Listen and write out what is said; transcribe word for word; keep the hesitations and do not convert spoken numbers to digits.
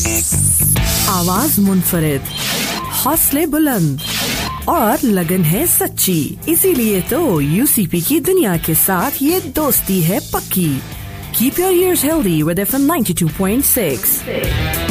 आवाज मुनफरिद, हौसले बुलंद और लगन है सच्ची, इसीलिए तो यूसीपी की दुनिया के साथ ये दोस्ती है पक्की। Keep your ears healthy with F M ninety-two point six.